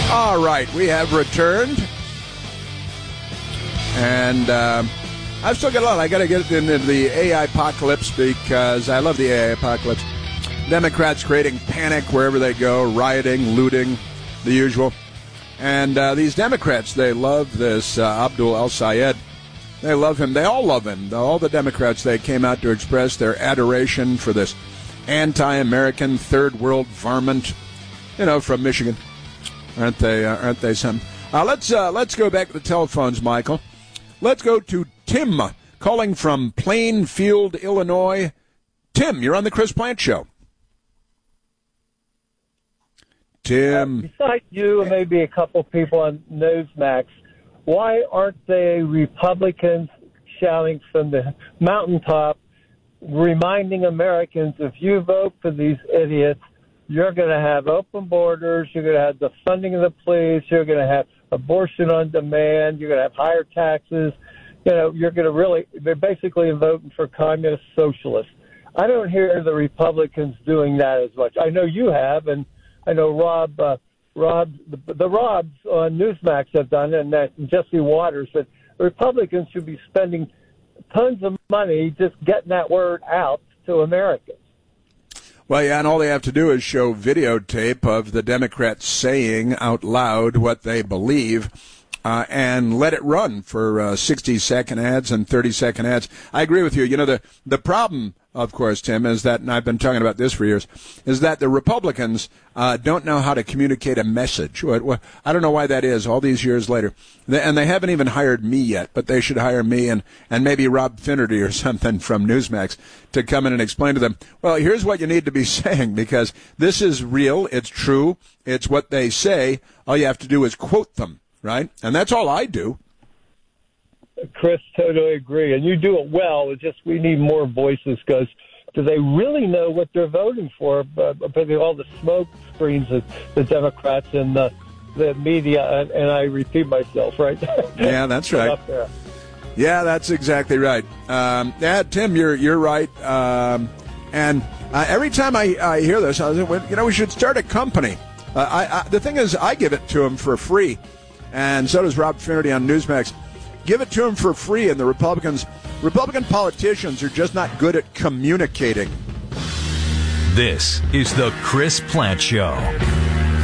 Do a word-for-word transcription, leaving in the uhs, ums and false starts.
All right, we have returned. And uh, I've still got a lot. I got to get into the A I apocalypse because I love the A I apocalypse. Democrats creating panic wherever they go, rioting, looting, the usual. And uh, these Democrats, they love this uh, Abdul El-Sayed. They love him. They all love him. All the Democrats, they came out to express their adoration for this anti-American third world varmint, you know, from Michigan. Aren't they? Uh, aren't they something? Uh, let's uh, let's go back to the telephones, Michael. Let's go to Tim, calling from Plainfield, Illinois. Tim, you're on the Chris Plante Show. Tim. Uh, besides you and maybe a couple people on Newsmax, why aren't they Republicans shouting from the mountaintop, reminding Americans, if you vote for these idiots, you're going to have open borders, you're going to have the funding of the police, you're going to have abortion on demand, you're going to have higher taxes, you know, you're going to really, they're basically voting for communist socialists. I don't hear the Republicans doing that as much. I know you have, and I know Rob, uh, Rob, the, the Robs on Newsmax have done it, and that and Jesse Waters, but Republicans should be spending tons of money just getting that word out to Americans. Well, yeah, and all they have to do is show videotape of the Democrats saying out loud what they believe uh, and let it run for uh, sixty-second ads and thirty-second ads. I agree with you. You know, the, the problem, of course, Tim, is that, and I've been talking about this for years, is that the Republicans uh, don't know how to communicate a message. What, what, I don't know why that is all these years later. They, and they haven't even hired me yet, but they should hire me and, and maybe Rob Finnerty or something from Newsmax to come in and explain to them, well, here's what you need to be saying, because this is real, it's true, it's what they say. All you have to do is quote them, right? And that's all I do. Chris, totally agree. And you do it well. It's just we need more voices because do they really know what they're voting for? But, but all the smoke screens of the Democrats and the, the media, and, and I repeat myself, right? Yeah, that's right. Up there. Yeah, that's exactly right. Um, yeah, Tim, you're you're right. Um, and uh, every time I, I hear this, I think, you know, we should start a company. Uh, I, I, the thing is, I give it to them for free, and so does Rob Finnerty on Newsmax. Give it to them for free, and the Republicans, Republican politicians are just not good at communicating. This is the Chris Plante Show.